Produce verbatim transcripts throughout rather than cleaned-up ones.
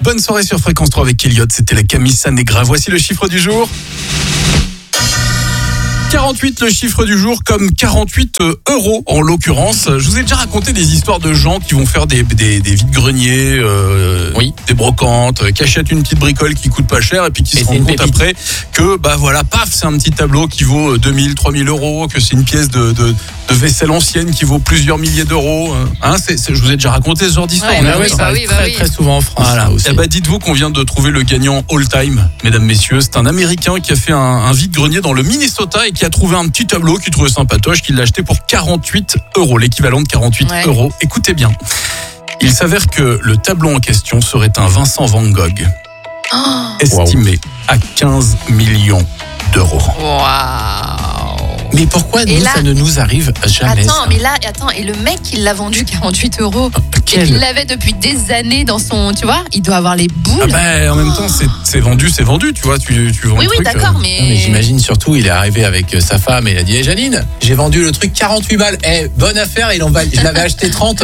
Bonne soirée sur Fréquence trois avec Elliot. C'était la Camisa Negra. Voici le chiffre du jour. quarante-huit, le chiffre du jour, comme quarante-huit euros en l'occurrence. Je vous ai déjà raconté des histoires de gens qui vont faire des, des, des vides-greniers, euh, oui. des brocantes, qui achètent une petite bricole qui coûte pas cher et puis qui et se rendent compte après que bah voilà, paf, c'est un petit tableau qui vaut deux mille, trois mille euros, que c'est une pièce de, de, de vaisselle ancienne qui vaut plusieurs milliers d'euros. Hein, c'est, c'est, je vous ai déjà raconté ce genre d'histoire. Ouais, bah oui, ça bah arrive oui, bah très, oui. très souvent en France. Voilà. Aussi. Eh bah, dites-vous qu'on vient de trouver le gagnant all-time, mesdames, messieurs. C'est un Américain qui a fait un, un vide-grenier dans le Minnesota et qui a trouvé un petit tableau qu'il trouvait sympatoche, qu'il l'a acheté pour quarante-huit euros, l'équivalent de quarante-huit ouais. euros. Écoutez bien, il s'avère que le tableau en question serait un Vincent Van Gogh, oh. estimé wow. à quinze millions d'euros. Waouh. Mais pourquoi nous, là, ça ne nous arrive jamais? Attends, ça mais là, attends, et le mec, il l'a vendu quarante-huit euros. Quel... Il l'avait depuis des années dans son, tu vois, il doit avoir les boules. Ah bah, en même temps, c'est, c'est vendu, c'est vendu, tu vois, tu, tu vends oui, le oui, truc. d'accord, euh... mais... Non, mais j'imagine surtout, il est arrivé avec sa femme et il a dit, hey, Janine, j'ai vendu le truc quarante-huit balles. Eh, hey, bonne affaire, il en va... je l'avais acheté trente.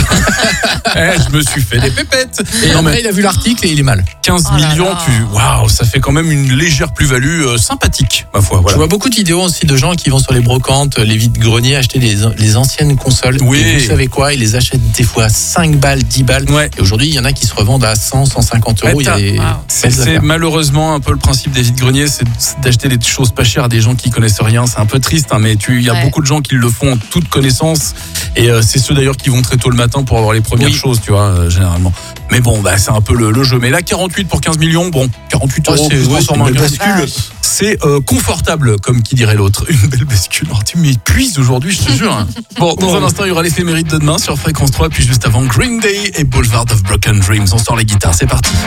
Eh, je me suis fait des pépettes. Et non, mais il a vu l'article et il est mal. quinze oh millions, tu, waouh, ça fait quand même une légère plus-value euh, sympathique, ma foi. Voilà. Je vois beaucoup de vidéos aussi de gens qui vont sur les brocantes, les vides-greniers, acheter les, les anciennes consoles. Oui. Et vous savez quoi? Ils les achètent des fois à cinq balles, dix balles. Ouais. Et aujourd'hui, il y en a qui se revendent à cent, cent cinquante euros. Il y a des... wow. c'est, c'est malheureusement un peu le principe des vides-greniers, c'est d'acheter des choses pas chères à des gens qui connaissent rien. C'est un peu triste, hein, mais il y a ouais. beaucoup de gens qui le font en toute connaissance. Et euh, c'est ceux d'ailleurs qui vont très tôt le matin pour avoir les premières oui. choses, tu vois, euh, généralement. Mais bon, bah, c'est un peu le, le jeu. Mais là, quarante-huit pour quinze millions, bon, quarante-huit euros, oh, c'est, ouais, c'est une bascule. Ah, c'est euh, confortable, comme qui dirait l'autre. Une belle bascule. Alors, tu m'épuises aujourd'hui, je te jure. Hein. Bon, dans un instant, il y aura l'éphéméride de demain sur Fréquence trois, puis juste avant Green Day et Boulevard of Broken Dreams. On sort les guitares, c'est parti.